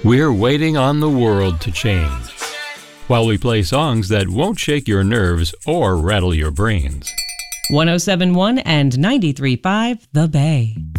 We're waiting on the world to change while we play songs that won't shake your nerves or rattle your brains. 107.1 and 93.5 The Bay.